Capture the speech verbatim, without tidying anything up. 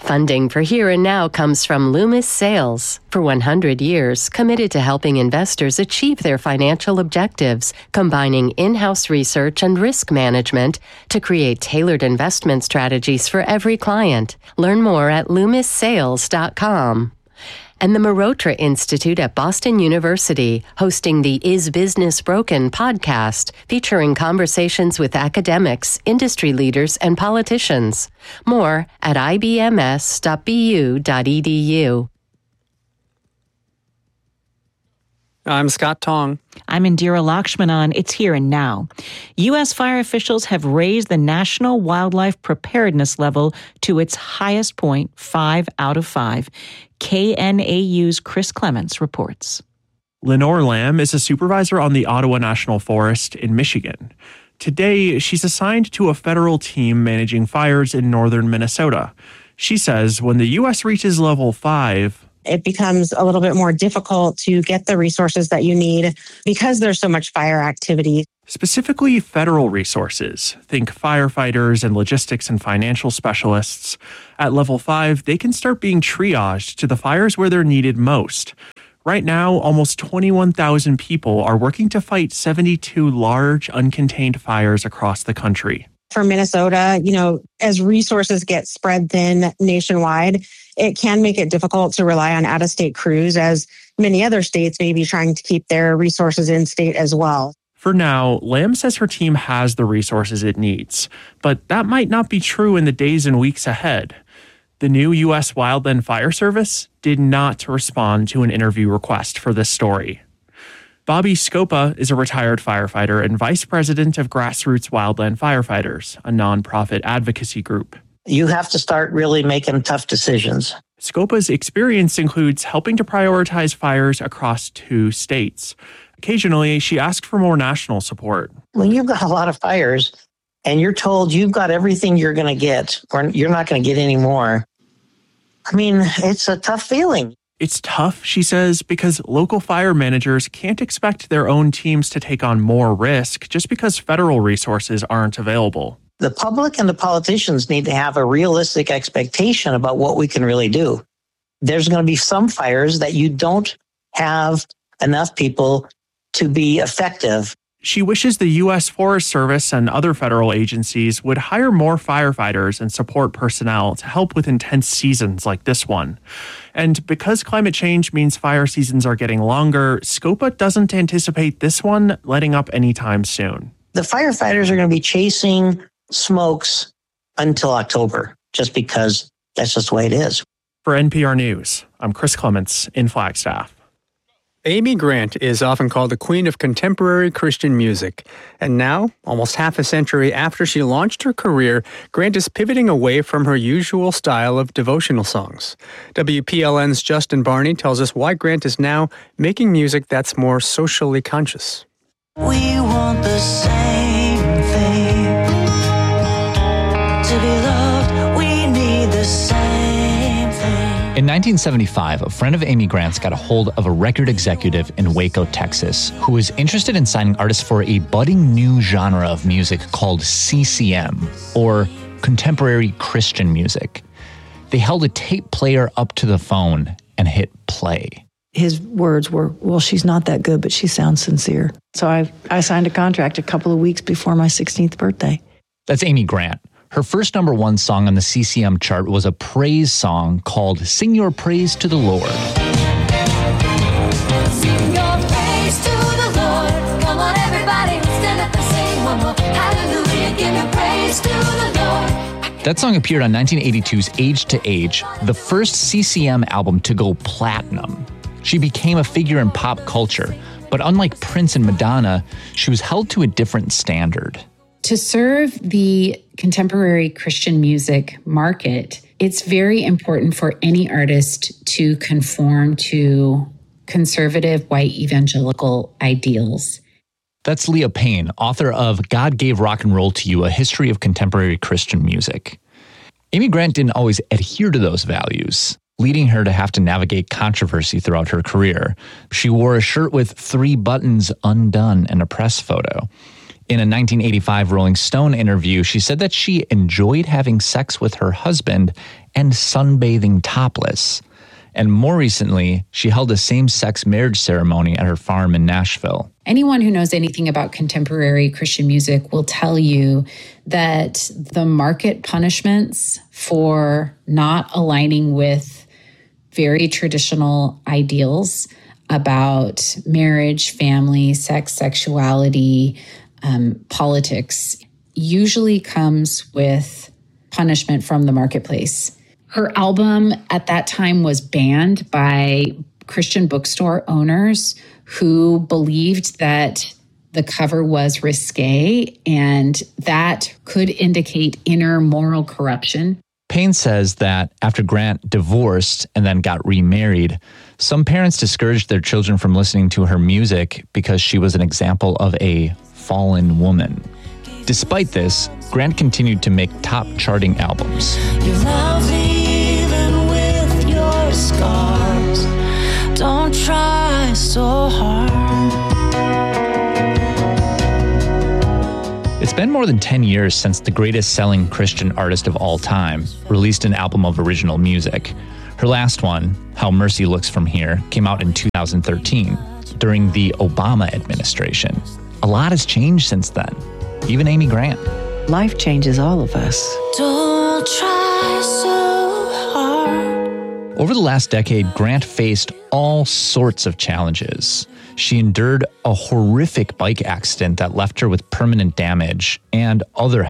Funding for Here and Now comes from Loomis Sales. For one hundred years, committed to helping investors achieve their financial objectives, combining in-house research and risk management to create tailored investment strategies for every client. Learn more at loomis sales dot com. And the Marotra Institute at Boston University, hosting the Is Business Broken podcast, featuring conversations with academics, industry leaders, and politicians. More at I B M S dot B U dot E D U. I'm Scott Tong. I'm Indira Lakshmanan. It's Here and Now. U S fire officials have raised the national wildlife preparedness level to its highest point, five out of five. K N A U's Chris Clements reports. Lenore Lamb is a supervisor on the Ottawa National Forest in Michigan. Today, she's assigned to a federal team managing fires in northern Minnesota. She says when the U S reaches level five, it becomes a little bit more difficult to get the resources that you need because there's so much fire activity. Specifically federal resources. Think firefighters and logistics and financial specialists. At level five, they can start being triaged to the fires where they're needed most. Right now, almost twenty-one thousand people are working to fight seventy-two large, uncontained fires across the country. For Minnesota, you know, as resources get spread thin nationwide, it can make it difficult to rely on out-of-state crews, as many other states may be trying to keep their resources in state as well. For now, Lamb says her team has the resources it needs, but that might not be true in the days and weeks ahead. The new U S Wildland Fire Service did not respond to an interview request for this story. Bobby Scopa is a retired firefighter and vice president of Grassroots Wildland Firefighters, a nonprofit advocacy group. You have to start really making tough decisions. Scopa's experience includes helping to prioritize fires across two states. Occasionally, she asked for more national support. When you've got a lot of fires and you're told you've got everything you're going to get, or you're not going to get any more, I mean, it's a tough feeling. It's tough, she says, because local fire managers can't expect their own teams to take on more risk just because federal resources aren't available. The public and the politicians need to have a realistic expectation about what we can really do. There's going to be some fires that you don't have enough people to be effective. She wishes the U S Forest Service and other federal agencies would hire more firefighters and support personnel to help with intense seasons like this one. And because climate change means fire seasons are getting longer, Scopa doesn't anticipate this one letting up anytime soon. The firefighters are going to be chasing smokes until October, just because that's just the way it is. For N P R News, I'm Chris Clements in Flagstaff. Amy Grant is often called the queen of contemporary Christian music. And now, almost half a century after she launched her career, Grant is pivoting away from her usual style of devotional songs. W P L N's Justin Barney tells us why Grant is now making music that's more socially conscious. We want the same thing. To be loved, we need the same thing. In nineteen seventy-five, a friend of Amy Grant's got a hold of a record executive in Waco, Texas, who was interested in signing artists for a budding new genre of music called C C M, or Contemporary Christian Music. They held a tape player up to the phone and hit play. His words were, well, she's not that good, but she sounds sincere. So I, I signed a contract a couple of weeks before my sixteenth birthday. That's Amy Grant. Her first number one song on the C C M chart was a praise song called Sing Your Praise to the Lord. Sing your praise to the Lord. Come on, everybody, stand up and sing one more. Hallelujah, give your praise to the Lord. That song appeared on nineteen eighty-two's Age to Age, the first C C M album to go platinum. She became a figure in pop culture, but unlike Prince and Madonna, she was held to a different standard. To serve the contemporary Christian music market, it's very important for any artist to conform to conservative white evangelical ideals. That's Leah Payne, author of God Gave Rock and Roll to You, A History of Contemporary Christian Music. Amy Grant didn't always adhere to those values, leading her to have to navigate controversy throughout her career. She wore a shirt with three buttons undone in a press photo. In a nineteen eighty-five Rolling Stone interview, she said that she enjoyed having sex with her husband and sunbathing topless. And more recently, she held a same-sex marriage ceremony at her farm in Nashville. Anyone who knows anything about contemporary Christian music will tell you that the market punishments for not aligning with very traditional ideals about marriage, family, sex, sexuality, um, politics usually comes with punishment from the marketplace. Her album at that time was banned by Christian bookstore owners who believed that the cover was risque and that could indicate inner moral corruption. Payne says that after Grant divorced and then got remarried, some parents discouraged their children from listening to her music because she was an example of a fallen woman. Despite this, Grant continued to make top charting albums. You love even with your scars. Don't try so hard. It's been more than ten years since the greatest selling Christian artist of all time released an album of original music. Her last one, How Mercy Looks From Here, came out in two thousand thirteen during the Obama administration. A lot has changed since then, even Amy Grant. Life changes all of us. Don't try so hard. Over the last decade, Grant faced all sorts of challenges. She endured a horrific bike accident that left her with permanent damage and other